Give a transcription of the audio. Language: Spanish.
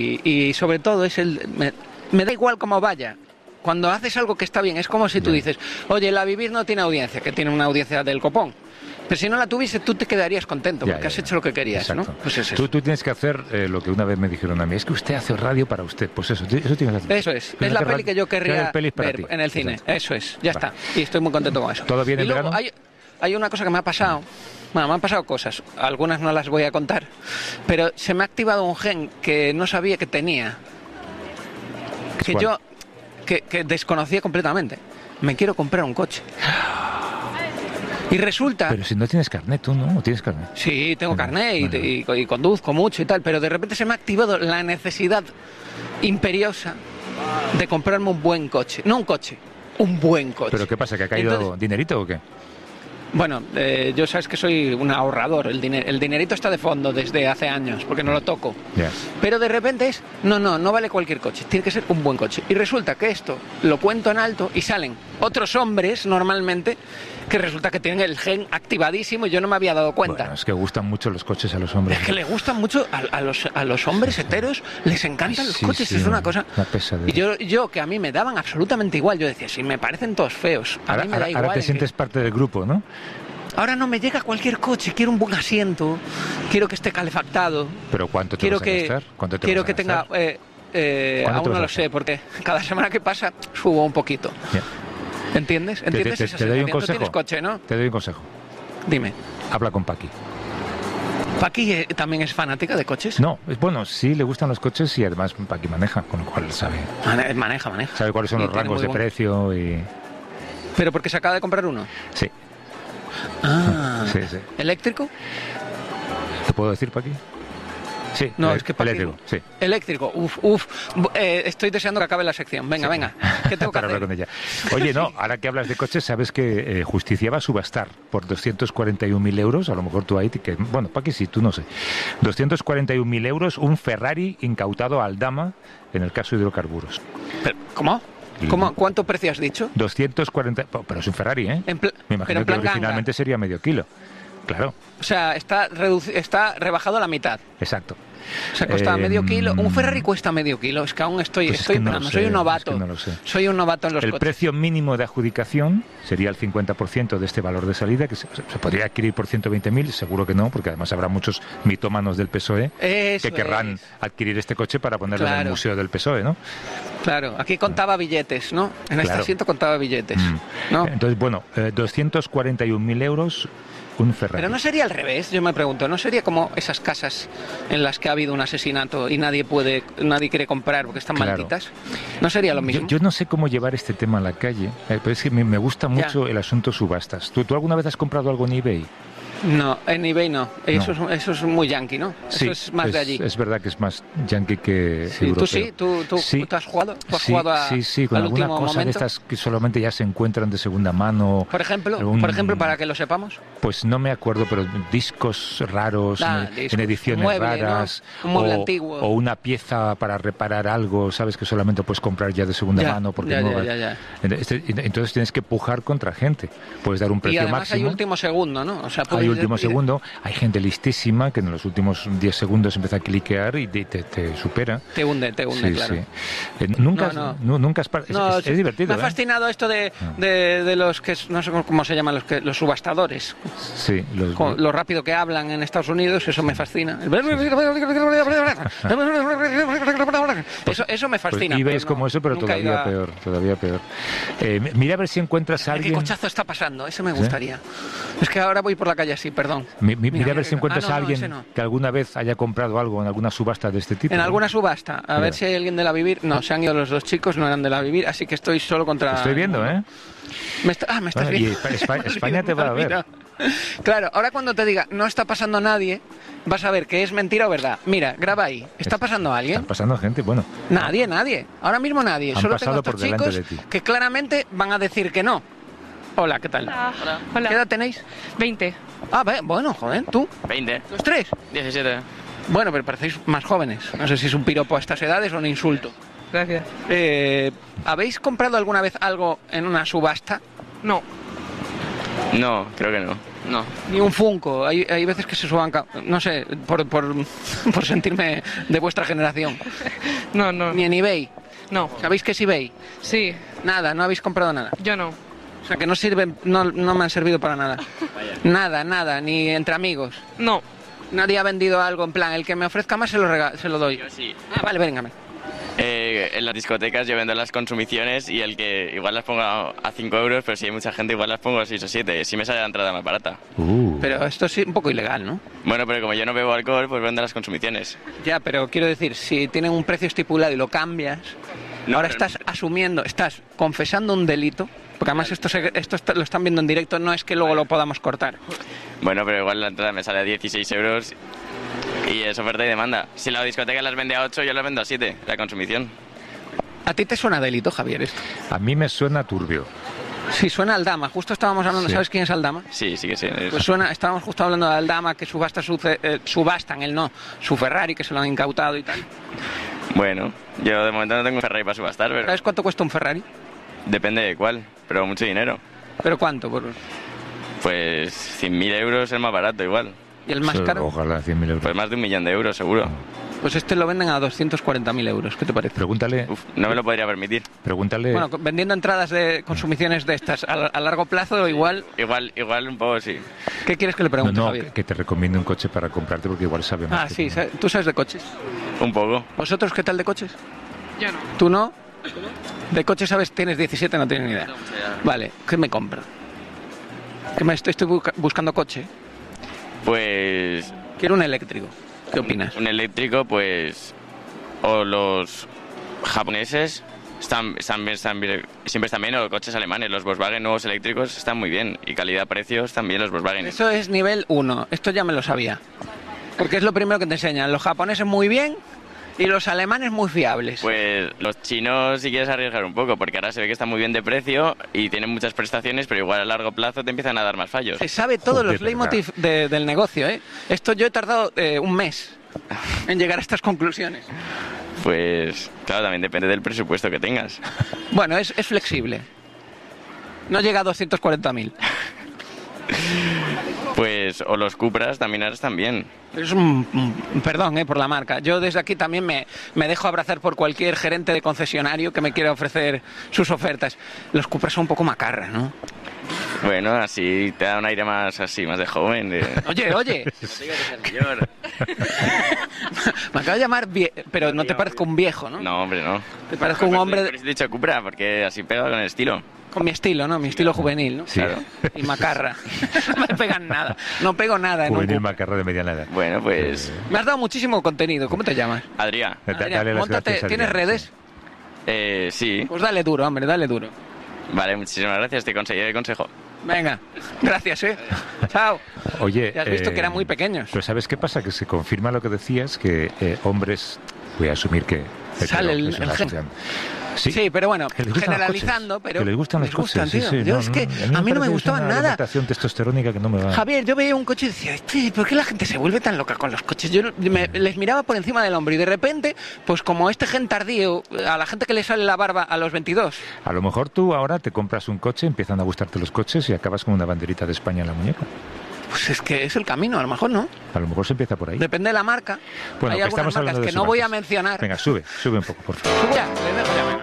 y sobre todo es me da igual cómo vaya. Cuando haces algo que está bien, es como si tú dices, oye, La Vivir no tiene audiencia, que tiene una audiencia del copón. Pero si no la tuviese, tú te quedarías contento, porque has hecho lo que querías, exacto, ¿no? Pues es eso. Tú tienes que hacer lo que una vez me dijeron a mí, es que usted hace radio para usted. Pues eso tienes que hacer. Eso es la peli que yo querría ver en el cine. Exacto. Eso es, ya está. Y estoy muy contento con eso. ¿Todo bien en luego verano? Hay una cosa que me ha pasado. Bueno, me han pasado cosas, algunas no las voy a contar, pero se me ha activado un gen que no sabía que tenía, que ¿Cuál? yo que desconocía completamente. Me quiero comprar un coche. Y resulta... Pero si no tienes carnet, tú no tienes carnet. Sí, tengo carnet Vale. y conduzco mucho y tal, pero de repente se me ha activado la necesidad imperiosa de comprarme un buen coche. No un coche, un buen coche. ¿Pero qué pasa, que ha caído dinerito o qué? Bueno, yo sabes que soy un ahorrador, el dinerito está de fondo desde hace años, porque no lo toco. Yeah. Pero de repente no vale cualquier coche, tiene que ser un buen coche. Y resulta que esto lo cuento en alto y salen otros hombres normalmente que resulta que tienen el gen activadísimo y yo no me había dado cuenta. Bueno, es que gustan mucho los coches a los hombres. Es que le gustan mucho a los hombres heteros, les encantan los coches, sí, es una cosa... una pesadilla. Y yo que a mí me daban absolutamente igual, yo decía, si me parecen todos feos, a mí me da igual. Ahora te sientes parte del grupo, ¿no? Ahora no me llega cualquier coche, quiero un buen asiento, quiero que esté calefactado. ¿Pero cuánto te vas a gastar? ¿Cuánto te quiero vas a que gastar? tenga... aún no lo sé, porque cada semana que pasa subo un poquito. Yeah. ¿Entiendes? ¿Entiendes esa te doy un sensación? Tú consejo. tienes coche, ¿no? Te doy un consejo. Dime. Habla con Paqui. ¿Paqui también es fanática de coches? No, bueno, sí le gustan los coches y además Paqui maneja, con lo cual sabe Maneja. sabe cuáles son Y los tiene rangos muy de precio y... ¿Pero porque se acaba de comprar uno? Sí. Ah. Sí. ¿Eléctrico? ¿Te puedo decir, Paqui? Sí, No, es que Paqui... eléctrico, sí. Eléctrico, estoy deseando que acabe la sección. Venga, ¿qué tengo que para hacer? hablar con ella. Oye, no, ahora que hablas de coches, sabes que Justicia va a subastar por 241.000 euros, a lo mejor tú ahí, bueno, Paqui sí, tú no sé, 241.000 euros, un Ferrari incautado a Aldama en el caso de hidrocarburos. ¿Cómo? ¿Cuánto precio has dicho? 240, pero es un Ferrari, ¿eh? Me imagino que originalmente sería medio kilo. Claro. O sea, está rebajado a la mitad. Exacto. O sea, costaba medio kilo. Un Ferrari cuesta medio kilo. Es que aún estoy esperando. Soy un novato. Es que no lo sé. Soy un novato en los coches. El precio mínimo de adjudicación sería el 50% de este valor de salida, que se podría adquirir por 120.000, seguro que no, porque además habrá muchos mitómanos del PSOE que querrán adquirir este coche para ponerlo en el museo del PSOE, ¿no? Claro, aquí contaba billetes, ¿no? En este asiento contaba billetes, ¿no? Entonces, bueno, 241.000 euros... un Ferrari. Pero no sería al revés, yo me pregunto, ¿no sería como esas casas en las que ha habido un asesinato y nadie quiere comprar porque están malditas? ¿No sería lo mismo? Yo no sé cómo llevar este tema a la calle, pero es que me gusta mucho el asunto subastas. ¿Tú alguna vez has comprado algo en eBay? No, en eBay no. Eso es muy yankee, ¿no? Sí, eso es más de allí. Es verdad que es más yankee que europeo. ¿Tú sí? ¿Tú has jugado? ¿Tú has jugado con al alguna último cosa momento? de estas que solamente ya se encuentran de segunda mano. Por ejemplo, para que lo sepamos. Pues no me acuerdo, pero discos raros, en ediciones raras. ¿No? Un mueble antiguo. O una pieza para reparar algo, sabes que solamente puedes comprar ya de segunda mano. Porque entonces tienes que pujar contra gente. Puedes dar un precio máximo. Y además hay último segundo, ¿no? O sea, hay último segundo, hay gente listísima que en los últimos 10 segundos empieza a cliquear y te supera. Te hunde, claro. Sí. Nunca es divertido. Me ha fascinado esto de los que, no sé cómo se llaman, los subastadores. Sí. Lo rápido que hablan en Estados Unidos, eso me fascina. Eso me fascina. Pues eBay es como eso, pero todavía peor. Mira a ver si encuentras a alguien... ¿Qué cochazo está pasando? Eso me gustaría. Es que ahora voy por la calle así, perdón. Mira a ver si encuentras a alguien que alguna vez haya comprado algo en alguna subasta de este tipo. En alguna subasta. A ver si hay alguien de La Vivir. No, se han ido los dos chicos, no eran de La Vivir, así que estoy solo contra... Estoy viendo, ¿eh? Me estás viendo. Y España te va a ver. Claro, ahora cuando te diga no está pasando nadie, vas a ver que es mentira o verdad. Mira, graba ahí. ¿Está pasando alguien? Está pasando gente, bueno. Nadie. Ahora mismo nadie. Solo tengo estos chicos que claramente van a decir que no. Hola, ¿qué tal? Hola. ¿Qué edad tenéis? 20. Ah, bueno, joder, ¿tú? 20. ¿Los tres? 17. Bueno, pero parecéis más jóvenes. No sé si es un piropo a estas edades o un insulto. Gracias. ¿Habéis comprado alguna vez algo en una subasta? No. No, creo que no. No. Ni un Funko. Hay veces que se suban... No sé, por sentirme de vuestra generación. No, no. Ni en eBay. No. ¿Sabéis qué es eBay? Sí. Nada, no habéis comprado nada. Yo no. O sea, que no sirven, no me han servido para nada. Nada, ni entre amigos. No. Nadie ha vendido algo en plan, el que me ofrezca más se lo doy. Yo sí. Ah, vale, véngame. En las discotecas yo vendo las consumiciones y el que igual las pongo a 5 euros, pero si hay mucha gente igual las pongo a 6 o 7. Si me sale la entrada más barata. Pero esto es un poco ilegal, ¿no? Bueno, pero como yo no bebo alcohol, pues vendo las consumiciones. Ya, pero quiero decir, si tienen un precio estipulado y lo cambias, No, ahora pero- estás confesando un delito, porque además esto lo están viendo en directo, no es que luego lo podamos cortar. Bueno, pero igual la entrada me sale a 16 euros y es oferta y demanda. Si la discoteca las vende a 8, yo las vendo a 7, la consumición. ¿A ti te suena delito, Javier, esto? A mí me suena turbio. Sí, suena Aldama. Justo estábamos hablando, Sí. ¿sabes quién es Aldama? Sí, sí que sí. Pues estábamos justo hablando de Aldama, que subastan, él no, su Ferrari, que se lo han incautado y tal. Bueno, yo de momento no tengo un Ferrari para subastar, pero ¿Sabes cuánto cuesta un Ferrari? depende de cuál, pero mucho dinero. ¿Pero cuánto? Pues 100.000 euros es el más barato igual. ¿Y el más caro? Ojalá 100.000 euros. Pues más de 1.000.000 de euros seguro. Pues este lo venden a 240.000 euros. ¿Qué te parece? Pregúntale, Uf, no me lo podría permitir. pregúntale. Bueno, vendiendo entradas de consumiciones de estas a largo plazo, igual, Igual un poco sí. ¿qué quieres que le no, pregunte, no, Javier? que te recomiende un coche para comprarte porque igual sabe más. Ah, que sí, tú. ¿tú sabes de coches? Un poco. ¿Vosotros qué tal de coches? Yo no. ¿Tú no? De coches sabes, tienes 17, no tienes ni idea. Vale, ¿qué me compro? Estoy buscando coche. Pues Quiero un eléctrico. ¿Qué opinas? un eléctrico, pues... O los japoneses siempre están bien, o los coches alemanes. Los Volkswagen nuevos eléctricos están muy bien. Y calidad-precio están bien los Volkswagen. Eso es nivel 1. Esto ya me lo sabía. Porque es lo primero que te enseñan. Los japoneses muy bien y los alemanes muy fiables. Pues los chinos si quieres arriesgar un poco, porque ahora se ve que están muy bien de precio y tienen muchas prestaciones, pero igual a largo plazo te empiezan a dar más fallos. Se sabe todos Joder, los leitmotiv del negocio, ¿eh? Esto yo he tardado un mes en llegar a estas conclusiones. Pues claro, también depende del presupuesto que tengas. Bueno, es flexible. No llega a 240.000. Pues o los Cupras también ahora están bien. Es perdón por la marca. Yo desde aquí también me dejo abrazar por cualquier gerente de concesionario que me quiera ofrecer sus ofertas. Los Cupras son un poco macarra, ¿no? Bueno, así te da un aire más así, más de joven. Oye. Señor. Me acabo de llamar pero no te parezco un viejo, ¿no? No, hombre, no. Te parezco un hombre Por eso te he dicho Cupra, porque así pega con el estilo. con mi estilo, ¿no? Mi estilo juvenil, ¿no? Sí. Claro. Y macarra. No me pegan nada. No pego nada en un Juvenil Cupra. macarra de mediana edad. Bueno, pues... Me has dado muchísimo contenido. ¿Cómo te llamas? Adrián. Adrián, Dale las móntate. gracias, ¿Tienes Adrián, redes? Sí. Pues dale duro, hombre, dale duro. Vale, muchísimas gracias, te conseguiré el consejo. Venga, gracias, Chao. Oye, Ya has visto que eran muy pequeños. Pero ¿sabes qué pasa? Que se confirma lo que decías, que hombres, voy a asumir que... Sale el que son gen. asocian. Sí, pero bueno, Que les gustan los generalizando, coches, pero que les gustan los coches, tío. sí, Yo no, es que no, a mí no me parece gustaban una nada. alimentación testosterónica que no me va. Javier, yo veía un coche y decía, ¿por qué la gente se vuelve tan loca con los coches? Yo les miraba por encima del hombro y de repente, pues como este gen tardío, a la gente que le sale la barba a los 22, A lo mejor tú ahora te compras un coche, empiezan a gustarte los coches y acabas con una banderita de España en la muñeca. pues es que es el camino, a lo mejor no. A lo mejor se empieza por ahí. Depende de la marca. Bueno, Hay que algunas estamos marcas hablando de que no voy a subastas. mencionar. Venga, sube un poco, por favor. Ya, le dejo ya, venga.